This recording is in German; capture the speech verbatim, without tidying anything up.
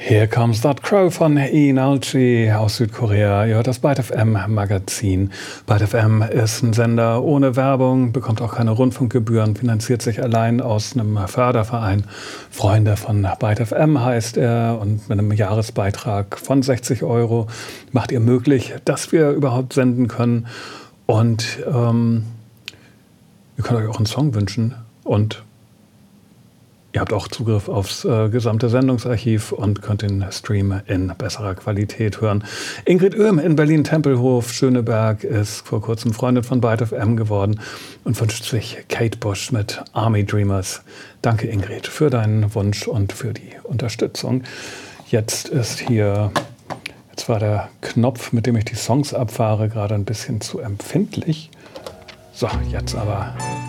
Here Comes That Crow von Ian Alchi aus Südkorea. Ihr hört das Byte F M Magazin. Byte F M ist ein Sender ohne Werbung, bekommt auch keine Rundfunkgebühren, finanziert sich allein aus einem Förderverein. Freunde von Byte F M heißt er, und mit einem Jahresbeitrag von sechzig Euro macht ihr möglich, dass wir überhaupt senden können. Und ähm, ihr könnt euch auch einen Song wünschen und ihr habt auch Zugriff aufs äh, gesamte Sendungsarchiv und könnt den Stream in besserer Qualität hören. Ingrid Oehm in Berlin-Tempelhof-Schöneberg ist vor kurzem Freundin von Byte F M geworden und wünscht sich Kate Bush mit Army Dreamers. Danke, Ingrid, für deinen Wunsch und für die Unterstützung. Jetzt ist hier, jetzt war der Knopf, mit dem ich die Songs abfahre, gerade ein bisschen zu empfindlich. So, jetzt aber